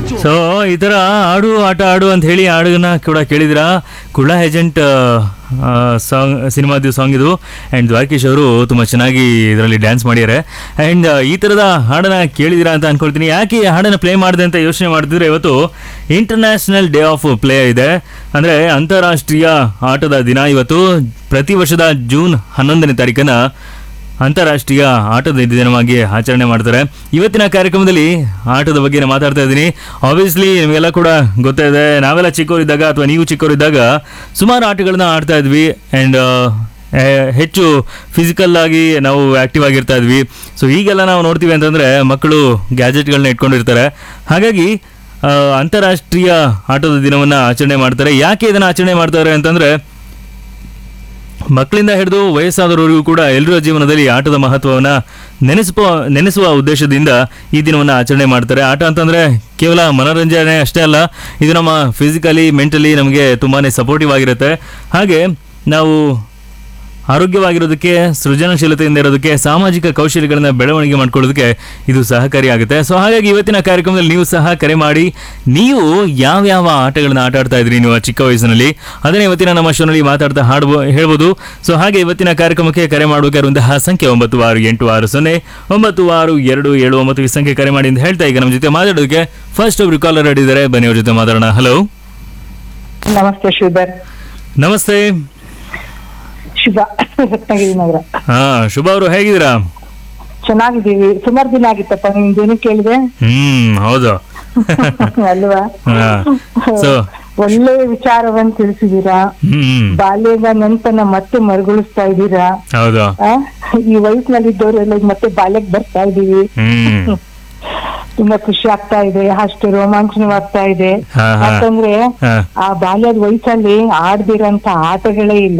So ಈ ಥರ ಆಟ ಆಡು ಅಂತ ಹೇಳಿ ಹಾಡನ್ನ ಕೂಡ ಕೇಳಿದಿರಾ. ಕುಳ್ಳ ಏಜೆಂಟ್ ಸಾಂಗ್ ಸಿನಿಮಾದ ಸಾಂಗ್ ಇದು. ಆ್ಯಂಡ್ ದ್ವಾರಕೀಶ್ ಅವರು ತುಂಬ ಚೆನ್ನಾಗಿ ಇದರಲ್ಲಿ ಡ್ಯಾನ್ಸ್ ಮಾಡಿದ್ದಾರೆ. ಆ್ಯಂಡ್ ಈ ಥರದ ಹಾಡನ್ನು ಕೇಳಿದಿರಾ ಅಂತ ಅಂದ್ಕೊಳ್ತೀನಿ. ಯಾಕೆ ಈ ಹಾಡನ್ನು ಪ್ಲೇ ಮಾಡಿದೆ ಅಂತ ಯೋಚನೆ ಮಾಡ್ತಿದ್ರೆ, ಇವತ್ತು ಇಂಟರ್ನ್ಯಾಷನಲ್ ಡೇ ಆಫ್ ಪ್ಲೇ ಇದೆ. ಅಂದರೆ ಅಂತಾರಾಷ್ಟ್ರೀಯ ಆಟದ ದಿನ ಇವತ್ತು. ಪ್ರತಿ ವರ್ಷದ ಜೂನ್ 11ನೇ ತಾರೀಕನ್ನು ಅಂತಾರಾಷ್ಟ್ರೀಯ ಆಟದ ದಿನವಾಗಿ ಆಚರಣೆ ಮಾಡ್ತಾರೆ. ಇವತ್ತಿನ ಕಾರ್ಯಕ್ರಮದಲ್ಲಿ ಆಟದ ಬಗ್ಗೆ ಮಾತಾಡ್ತಾ ಇದ್ದೀನಿ. ಆಬ್ವಿಯಸ್ಲಿ ನಿಮಗೆಲ್ಲ ಕೂಡ ಗೊತ್ತಿದೆ, ನಾವೆಲ್ಲ ಚಿಕ್ಕವರಿದ್ದಾಗ ಅಥವಾ ನೀವು ಚಿಕ್ಕವರಿದ್ದಾಗ ಸುಮಾರು ಆಟಗಳನ್ನ ಆಡ್ತಾ ಇದ್ವಿ. ಆ್ಯಂಡ್ ಹೆಚ್ಚು ಫಿಸಿಕಲ್ ಆಗಿ ನಾವು ಆ್ಯಕ್ಟಿವ್ ಆಗಿರ್ತಾ ಇದ್ವಿ. ಸೊ ಈಗೆಲ್ಲ ನಾವು ನೋಡ್ತೀವಿ ಅಂತಂದರೆ ಮಕ್ಕಳು ಗ್ಯಾಜೆಟ್ಗಳನ್ನ ಇಟ್ಕೊಂಡಿರ್ತಾರೆ. ಹಾಗಾಗಿ ಅಂತಾರಾಷ್ಟ್ರೀಯ ಆಟದ ದಿನವನ್ನು ಆಚರಣೆ ಮಾಡ್ತಾರೆ. ಯಾಕೆ ಇದನ್ನು ಆಚರಣೆ ಮಾಡ್ತಾರೆ ಅಂತಂದರೆ, ಮಕ್ಕಳಿಂದ ಹಿಡಿದು ವಯಸ್ಸಾದವರಿಗೂ ಕೂಡ ಎಲ್ಲರ ಜೀವನದಲ್ಲಿ ಆಟದ ಮಹತ್ವವನ್ನು ನೆನೆಸುವ ಉದ್ದೇಶದಿಂದ ಈ ದಿನವನ್ನು ಆಚರಣೆ ಮಾಡ್ತಾರೆ. ಆಟ ಅಂತಂದರೆ ಕೇವಲ ಮನೋರಂಜನೆ ಅಷ್ಟೇ ಅಲ್ಲ, ಇದು ನಮ್ಮ ಫಿಸಿಕಲಿ ಮೆಂಟಲಿ ನಮಗೆ ತುಂಬಾ ಸಪೋರ್ಟಿವ್ ಆಗಿರುತ್ತೆ. ಹಾಗೆ ನಾವು ಆರೋಗ್ಯವಾಗಿರೋದಕ್ಕೆ, ಸೃಜನಶೀಲತೆಯಿಂದ ಇರೋದಕ್ಕೆ, ಸಾಮಾಜಿಕ ಕೌಶಲ್ಯಗಳನ್ನು ಬೆಳವಣಿಗೆ ಮಾಡ್ಕೊಳ್ಳೋದಕ್ಕೆ ಇದು ಸಹಕಾರಿಯಾಗುತ್ತೆ. ಸೊ ಹಾಗಾಗಿ ಇವತ್ತಿನ ಕಾರ್ಯಕ್ರಮದಲ್ಲಿ ನೀವು ಸಹ ಕರೆ ಮಾಡಿ, ನೀವು ಯಾವ್ಯಾವ ಆಟಗಳನ್ನ ಆಟ ಆಡ್ತಾ ಇದ್ರಿ ನೀವು ಚಿಕ್ಕ ವಯಸ್ಸಿನಲ್ಲಿ, ಅದನ್ನೇ ಇವತ್ತಿನ ನಮ್ಮ ಶೋನಲ್ಲಿ ಮಾತಾಡ್ತಾ ಹೇಳ್ಬೋದು. ಸೊ ಹಾಗೆ ಇವತ್ತಿನ ಕಾರ್ಯಕ್ರಮಕ್ಕೆ ಕರೆ ಮಾಡಬೇಕಾಗಿರುವಂತಹ ಸಂಖ್ಯೆ 9682796279 ಈ ಸಂಖ್ಯೆ ಕರೆ ಮಾಡಿ ಅಂತ ಹೇಳ್ತಾ, ಈಗ ನಮ್ಮ ಜೊತೆ ಮಾತಾಡೋದಕ್ಕೆ ಫಸ್ಟ್ ಒಬ್ರು ಕಾಲರ್ ಆಡಿದ್ದಾರೆ. ಬನ್ನಿ ಅವ್ರ ಜೊತೆ ಮಾತಾಡೋಣ. ಹಲೋ, ನಮಸ್ತೆ ಶ್ರೀಧರ್. ನಮಸ್ತೆ. ಶುಭ ರತ್ನಗಿರಿ ನಗರ. ಶುಭ ಅವರು ಹೇಗಿದ್ದೀರಾ? ಚೆನ್ನಾಗಿದ್ದೀವಿ. ಸುಮಾರು ದಿನ ಆಗಿತ್ತಪ್ಪ ನಿಮ್ದೇನು ಕೇಳಿದೆ. ಹೌದು ಅಲ್ವಾ? ಸೊ ಒಳ್ಳೆ ವಿಚಾರವನ್ನು ತಿಳಿಸಿದೀರಾ. ಬಾಲ್ಯದ ನೆನಪನ್ನ ಮತ್ತೆ ಮರುಗೊಳಿಸ್ತಾ ಇದ್ದೀರಾ. ಹೌದು, ಈ ವಯಸ್ಸಿನಲ್ಲಿದ್ದವರೆಲ್ಲ ಮತ್ತೆ ಬಾಲ್ಯಕ್ಕೆ ಬರ್ತಾ ಇದೀವಿ. ತುಂಬಾ ಖುಷಿ ಆಗ್ತಾ ಇದೆ, ಅಷ್ಟು ರೋಮಾಂಚನವಾಗ್ತಾ ಇದೆ. ಯಾಕಂದ್ರೆ ಆ ಬಾಲ್ಯದ ವಯಸ್ಸಲ್ಲಿ ಆಡ್ದಿರಂತ ಆಟಗಳೇ ಇಲ್ಲ.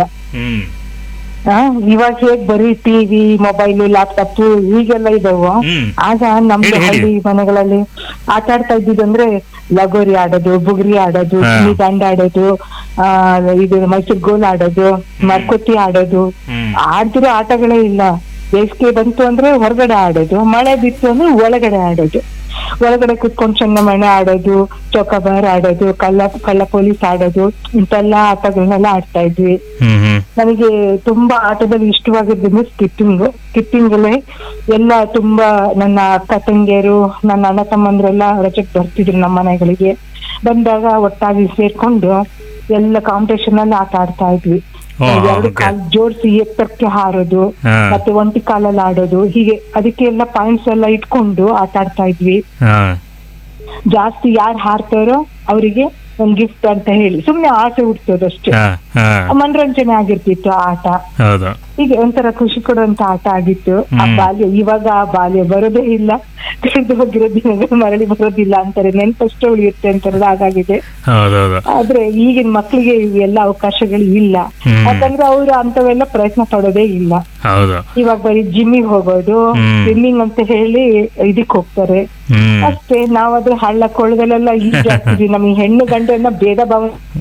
ಇವಾಗ ಹೇಗ್ ಬರೀ ಟಿವಿ, ಮೊಬೈಲ್, ಲ್ಯಾಪ್ಟಾಪ್ ಹೀಗೆಲ್ಲ ಇದಾವ. ಆಗ ನಮ್ದು ಹಳ್ಳಿ ಮನೆಗಳಲ್ಲಿ ಆಟ ಆಡ್ತಾ ಇದ್ದಿದಂದ್ರೆ ಲಗೋರಿ ಆಡೋದು, ಬುಗುರಿ ಆಡೋದು, ದಂಡ ಆಡೋದು, ಇದು ಮೈಸೂರು ಗೋಲ್ ಆಡೋದು, ಮರ್ಕೊತ್ತಿ ಆಡೋದು. ಆಡ್ದಿರೋ ಆಟಗಳೇ ಇಲ್ಲ. ಬೇಸಿಗೆ ಬಂತು ಅಂದ್ರೆ ಹೊರಗಡೆ ಆಡೋದು, ಮಳೆ ಬಿತ್ತು ಅಂದ್ರೆ ಒಳಗಡೆ ಆಡೋದು. ಒಳಗಡೆ ಕುತ್ಕೊಂಡು ಚೆನ್ನಮಣೆ ಆಡೋದು, ಚೌಕಾಬಾರ್ ಆಡೋದು, ಕಳ್ಳ ಪೊಲೀಸ್ ಆಡೋದು, ಇಂತೆಲ್ಲಾ ಆಟಗಳನ್ನೆಲ್ಲ ಆಡ್ತಾ ಇದ್ವಿ. ನನಗೆ ತುಂಬಾ ಆಟದಲ್ಲಿ ಇಷ್ಟವಾಗಿದ್ದು ಸ್ಕಿಪ್ಪಿಂಗ್ ಅಲ್ಲೇ ಎಲ್ಲ ತುಂಬಾ ನನ್ನ ಅಕ್ಕ ತಂಗಿಯರು, ನನ್ನ ಅಣ್ಣ ತಮ್ಮಂದ್ರೆಲ್ಲ ರಜೆಗೆ ಬರ್ತಿದ್ರು ನಮ್ಮ ಮನೆಗಳಿಗೆ. ಬಂದಾಗ ಒಟ್ಟಾಗಿ ಸೇರ್ಕೊಂಡು ಎಲ್ಲ ಕಾಂಪಿಟೇಷನ್ ಅಲ್ಲಿ ಆಟ ಆಡ್ತಾ ಇದ್ವಿ. ಎರಡು ಕಾಲ್ ಜೋಡಿಸಿ ಎತ್ತರಕ್ಕೆ ಹಾರೋದು, ಮತ್ತೆ ಒಂಟಿ ಕಾಲಲ್ಲಿ ಆಡೋದು, ಹೀಗೆ ಅದಕ್ಕೆ ಎಲ್ಲ ಪಾಯಿಂಟ್ಸ್ ಎಲ್ಲ ಇಟ್ಕೊಂಡು ಆಟ ಆಡ್ತಾ ಇದ್ವಿ. ಜಾಸ್ತಿ ಯಾರು ಹಾರ್ತಾರೋ ಅವರಿಗೆ ಒಂದ್ ಗಿಫ್ಟ್ ಅಂತ ಹೇಳಿ ಸುಮ್ನೆ ಆಸೆ ಹುಡ್ಸೋದಷ್ಟೇ. ಮನರಂಜನೆ ಆಗಿರ್ತಿತ್ತು ಆಟ. ಹೀಗೆ ಒಂಥರ ಖುಷಿ ಕೊಡುವಂತ ಆಟ ಆಗಿತ್ತು ಆ ಬಾಲ್ಯ. ಇವಾಗ ಆ ಬಾಲ್ಯ ಬರೋದೇ ಇಲ್ಲ, ಕಳೆದು ಹೋಗಿರೋ ದಿನಗಳು ಮರಳಿ ಬರೋದಿಲ್ಲ ಅಂತಾರೆ, ನೆನಪಷ್ಟೇ ಉಳಿಯುತ್ತೆ ಅಂತಾರಲ್ಲ ಹಾಗಾಗಿದೆ. ಆದ್ರೆ ಈಗಿನ ಮಕ್ಳಿಗೆ ಇವೆಲ್ಲ ಅವಕಾಶಗಳು ಇಲ್ಲ. ಯಾಕಂದ್ರೆ ಅವ್ರು ಅಂತವೆಲ್ಲ ಪ್ರಯತ್ನ ಪಡೋದೇ ಇಲ್ಲ. ಇವಾಗ ಬರೀ ಜಿಮ್ಮಿಗೆ ಹೋಗೋದು, ಸ್ವಿಮ್ಮಿಂಗ್ ಅಂತ ಹೇಳಿ ಇದಕ್ ಹೋಗ್ತಾರೆ ಅಷ್ಟೇ. ನಾವಾದ್ರೆ ಹಳ್ಳ ಕೊಳ್ಳದಲ್ಲೆಲ್ಲ ಈಜಾಡ್ತಿದ್ವಿ. ನಮ್ಗೆ ಹೆಣ್ಣು ಗಂಡನ್ನ ಭೇದ ಭಾವ